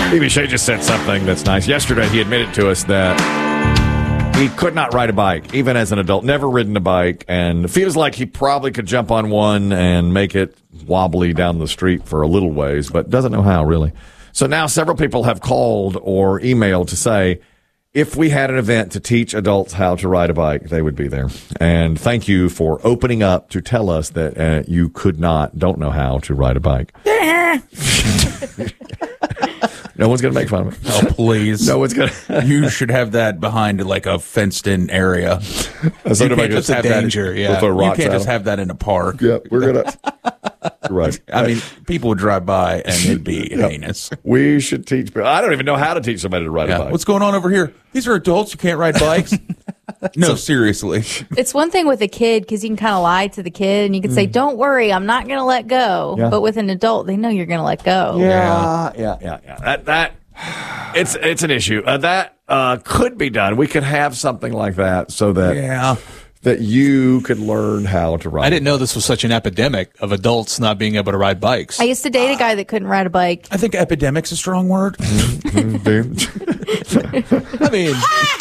BB Shea just said something that's nice. Yesterday, he admitted to us that he could not ride a bike, even as an adult, never ridden a bike, and feels like he probably could jump on one and make it wobbly down the street for a little ways, but doesn't know how, really. So now several people have called or emailed to say, if we had an event to teach adults how to ride a bike, they would be there. And thank you for opening up to tell us that you don't know how to ride a bike. No one's going to make fun of it. Oh, please. No one's going to. You should have that behind like a fenced-in area. You can't just have danger, that. yeah. You can't just have that in a park. Yeah, we're going to. Right. I mean, people would drive by and it'd be heinous. We should teach people. I don't even know how to teach somebody to ride a bike. What's going on over here? These are adults. You can't ride bikes. No, seriously. It's one thing with a kid because you can kind of lie to the kid and you can say, don't worry, I'm not going to let go. Yeah. But with an adult, they know you're going to let go. Yeah. It's an issue. That could be done. We could have something like that so that that you could learn how to ride. I didn't know this was such an epidemic of adults not being able to ride bikes. I used to date a guy that couldn't ride a bike. I think epidemic's a strong word. I mean,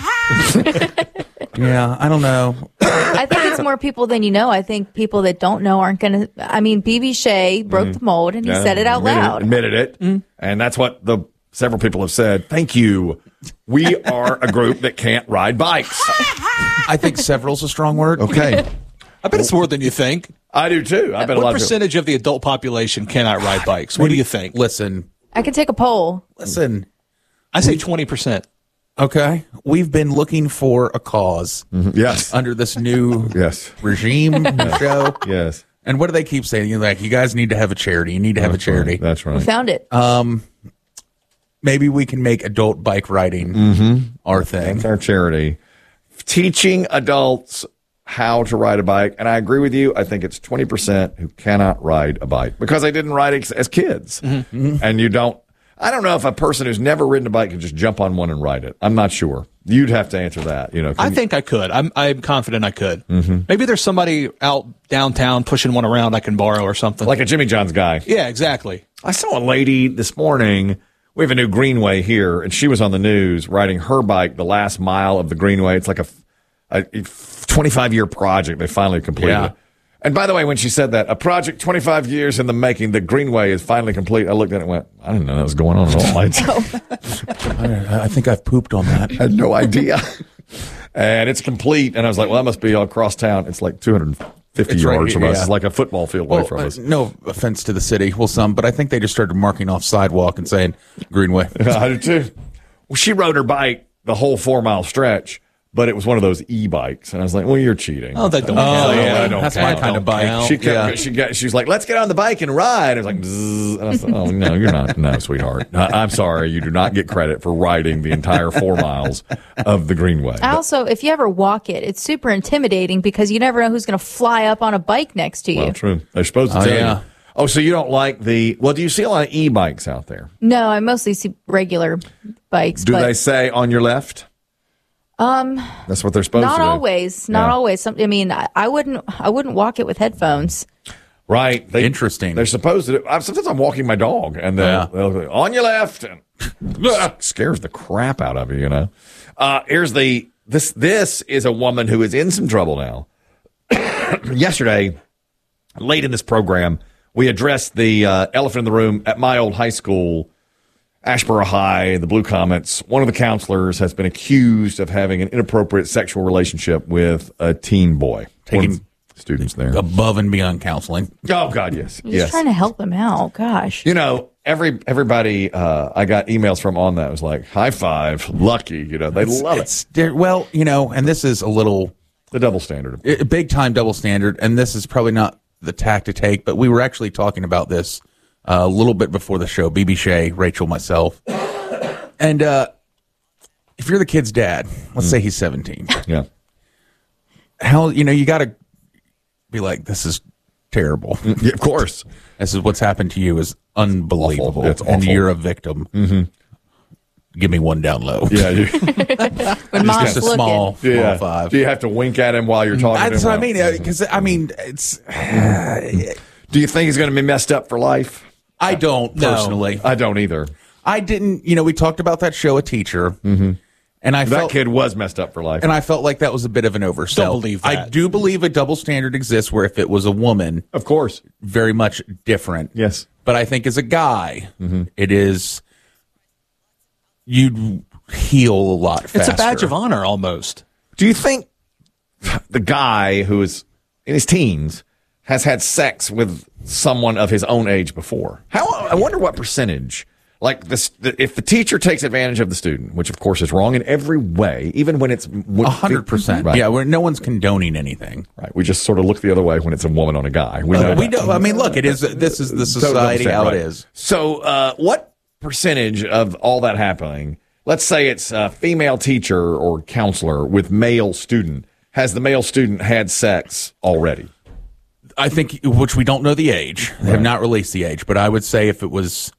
yeah, I don't know. I think it's more people than you know. I think people that don't know aren't going to. I mean, BB Shea broke the mold and he said it out loud. Admitted it. And that's what several people have said. Thank you. We are a group that can't ride bikes. I think several's a strong word. Okay. I bet it's more than you think. I do too. I bet a lot What of percentage of the adult population cannot ride bikes? What do you think? Listen. I can take a poll. Listen. I say 20%. Okay. We've been looking for a cause. Yes. Under this new Yes. regime show. Yes. And what do they keep saying? You're like, you guys need to have a charity. You need to have a charity. Right. That's We right. found it. Maybe we can make adult bike riding our thing. That's our charity. Teaching adults how to ride a bike. And I agree with you. I think it's 20% who cannot ride a bike because they didn't ride as kids. And you don't. I don't know if a person who's never ridden a bike can just jump on one and ride it. I'm not sure. You'd have to answer that. I think I could. I'm confident I could. Maybe there's somebody out downtown pushing one around I can borrow or something. like a Jimmy John's guy. Yeah, exactly. I saw a lady this morning. We have a new Greenway here, and she was on the news riding her bike the last mile of the Greenway. It's like a 25-year project. They finally completed it. And by the way, when she said that, a project 25 years in the making, the Greenway is finally complete, I looked at it and went, I didn't know that was going on at all. I think I've pooped on that. I had no idea. And it's complete. And I was like, well, that must be all across town. It's like 250 yards from us. It's like a football field away from us. No offense to the city, some, but I think they just started marking off sidewalk and saying Greenway. I do too. Well, she rode her bike the whole 4-mile stretch, but it was one of those e-bikes. And I was like, well, you're cheating. Oh, that don't count. that don't That's count. my kind of bike. She was like, let's get on the bike and ride. I was like, bzzz. And I was like, oh, no, you're not. No, sweetheart. I'm sorry. You do not get credit for riding the entire 4 miles of the Greenway. Also, if you ever walk it, it's super intimidating because you never know who's going to fly up on a bike next to you. Well, true. They're supposed to tell you. Oh, so you don't like do you see a lot of e-bikes out there? No, I mostly see regular bikes. Do they say on your left? That's what they're supposed to do. Not always. Not always. I mean, I wouldn't walk it with headphones. Right. Interesting. They're supposed to do. Sometimes I'm walking my dog, and they'll go, on your left, and scares the crap out of you. Here's this is a woman who is in some trouble now. Yesterday, late in this program, we addressed the elephant in the room at my old high school, Ashboro High, the Blue Comets. One of the counselors has been accused of having an inappropriate sexual relationship with a teen boy. Taking students there. Above and beyond counseling. Oh, God, yes. You're just trying to help them out. Gosh. Everybody I got emails from on that was like, high five, lucky. They love it. Well, and this is a little... The double standard. A big-time double standard, and this is probably not the tack to take, but we were actually talking about this a little bit before the show, BB Shea, Rachel, myself. And if you're the kid's dad, let's say he's 17. Yeah. How, you got to be like, this is terrible. Yeah, of course. This is what's happened to you is unbelievable. It's awful. And you're a victim. Mm-hmm. Give me one down low. Yeah. When mom's just a looking. small five. Do you have to wink at him while you're talking to him? That's what I mean. Because, it's... Do you think he's going to be messed up for life? I don't, personally. I don't either. I didn't, we talked about that show, A Teacher, and I That felt kid was messed up for life. and I felt like that was a bit of an oversell. Don't believe that. I do believe a double standard exists where if it was a woman, Of course. very much different. Yes. But I think as a guy, it is, you'd heal a lot faster. It's a badge of honor almost. Do you think the guy who is in his teens has had sex with someone of his own age before? I wonder what percentage. Like this, if the teacher takes advantage of the student, which of course is wrong in every way, even when it's 100%. Right. Yeah, where no one's condoning anything. Right. We just sort of look the other way when it's a woman on a guy. We know. We don't. I mean, look, it is. This is the society how right. it is. So, what percentage of all that happening? Let's say it's a female teacher or counselor with male student. Has the male student had sex already? I think, which we don't know the age. They have not released the age, but I would say if it was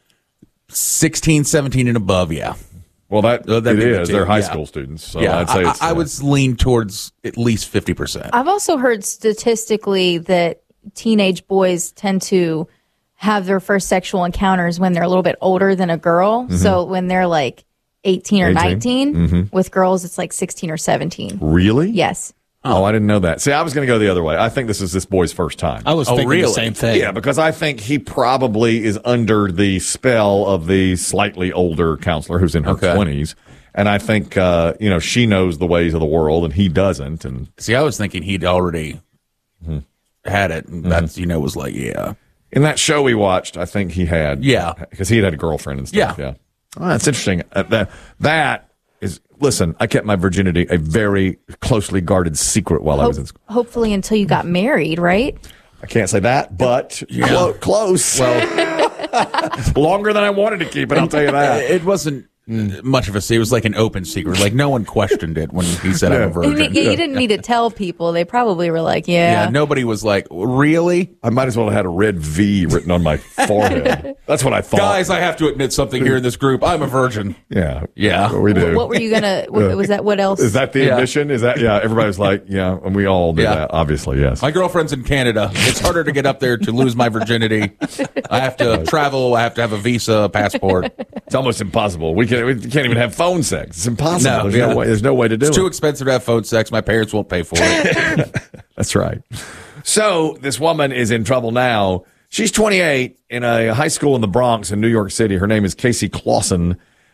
16, 17 and above, yeah. Well, it that'd be the is. two, They're high yeah. school students, so Yeah, I'd say it's. I would lean towards at least 50%. I've also heard statistically that teenage boys tend to have their first sexual encounters when they're a little bit older than a girl. So when they're like 18 or 19, with girls, it's like 16 or 17. Really? Yes. Oh, I didn't know that. See, I was going to go the other way. I think this is this boy's first time. I was thinking really? the same thing. Yeah, because I think he probably is under the spell of the slightly older counselor who's in her 20s. And I think, she knows the ways of the world and he doesn't. And See, I was thinking he'd already had it. And that's, was like, yeah. in that show we watched, I think he had. Yeah. Because he had a girlfriend and stuff. Yeah. Yeah. Oh, that's interesting. That is, listen, I kept my virginity a very closely guarded secret while I was in school. Hopefully until you got married, right? I can't say that, but close. Well, longer than I wanted to keep it, I'll tell you that. It wasn't much of a secret. It was like an open secret. Like no one questioned it when he said I'm a virgin. You didn't need to tell people. They probably were like, yeah. Nobody was like, really? I might as well have had a red V written on my forehead. That's what I thought. Guys, I have to admit something here in this group. I'm a virgin. Yeah. Yeah. We do. What were you going to, was that what else? Is that the admission? Is that, everybody was like, yeah, and we all do that, obviously, yes. My girlfriend's in Canada. It's harder to get up there to lose my virginity. I have to travel. I have to have a visa, a passport. It's almost impossible. We can't even have phone sex. It's impossible. No, There's no way to do it. It's too expensive to have phone sex. My parents won't pay for it. That's right. So this woman is in trouble now. She's 28 in a high school in the Bronx in New York City. Her name is Casey Clausen,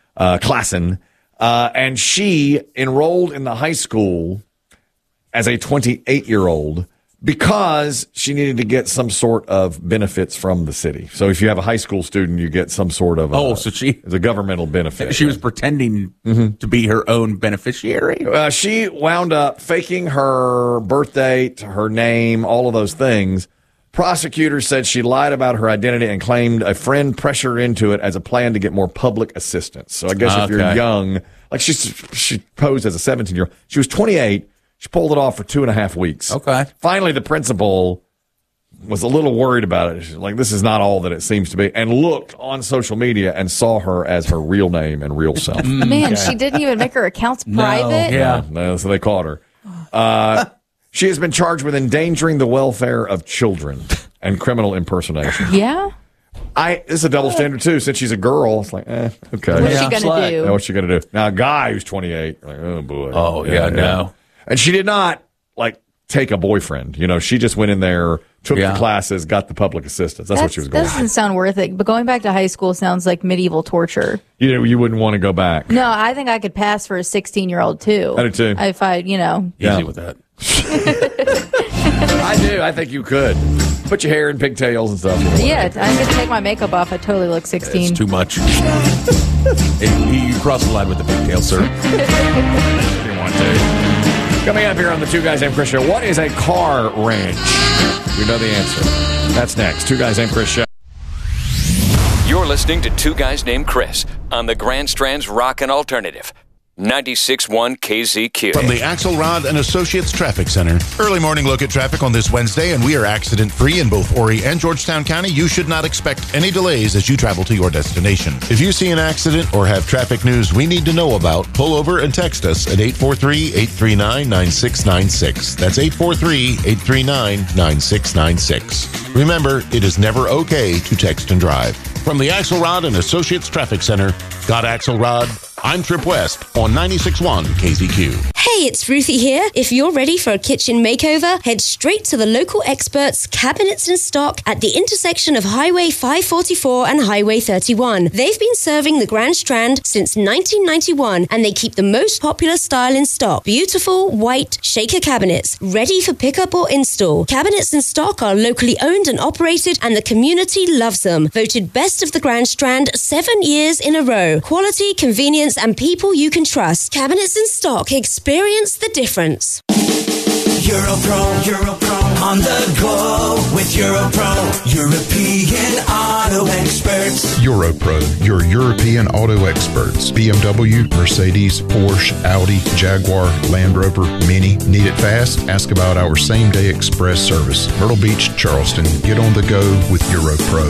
and she enrolled in the high school as a 28-year-old because she needed to get some sort of benefits from the city. So if you have a high school student, you get some sort of so she it's a governmental benefit. She was pretending to be her own beneficiary. She wound up faking her birth date, her name, all of those things. Prosecutors said she lied about her identity and claimed a friend pressured her into it as a plan to get more public assistance. So I guess if you're young, like she posed as a 17-year-old. She was 28. She pulled it off for 2.5 weeks. Okay. Finally, the principal was a little worried about it. She's like, this is not all that it seems to be, and looked on social media and saw her as her real name and real self. Man, she didn't even make her accounts private. Yeah. No, so they caught her. She has been charged with endangering the welfare of children and criminal impersonation. Yeah. This is a double standard, too. Since she's a girl, it's like, okay. What's she going to do? Now, what's she going to do? Now, a guy who's 28, like, oh, boy. Oh, yeah, no. And she did not, take a boyfriend. She just went in there, took the classes, got the public assistance. That's what she was going That to do. doesn't sound worth it. But going back to high school sounds like medieval torture. You wouldn't want to go back. No, I think I could pass for a 16-year-old, too. I do, too. If I, Easy with that. I do. I think you could. Put your hair in pigtails and stuff. Yeah, I could take my makeup off. I totally look 16. It's too much. You cross the line with the pigtail, sir. If you want to. Coming up here on the Two Guys Named Chris Show, what is a car wrench? You know the answer. That's next. Two Guys Named Chris Show. You're listening to Two Guys Named Chris on the Grand Strand's Rockin' Alternative. 96.1 KZQ. From the Axelrod and Associates Traffic Center. Early morning look at traffic on this Wednesday, and we are accident-free in both Horry and Georgetown County. You should not expect any delays as you travel to your destination. If you see an accident or have traffic news we need to know about, pull over and text us at 843-839-9696. That's 843-839-9696. Remember, it is never okay to text and drive. From the Axelrod and Associates Traffic Center, got Axelrod? I'm Trip West on 96.1 KZQ. Hey, it's Ruthie here. If you're ready for a kitchen makeover, head straight to the local experts, Cabinets in Stock, at the intersection of Highway 544 and Highway 31. They've been serving the Grand Strand since 1991, and they keep the most popular style in stock. Beautiful, white, shaker cabinets, ready for pickup or install. Cabinets in Stock are locally owned and operated, and the community loves them. Voted best of the Grand Strand 7 years in a row. Quality, convenience, and people you can trust. Cabinets in Stock. Experience the difference. Europro, on the go with Europro, European auto experts. Europro, your European auto experts. BMW, Mercedes, Porsche, Audi, Jaguar, Land Rover, Mini. Need it fast? Ask about our same-day express service. Myrtle Beach, Charleston. Get on the go with Europro.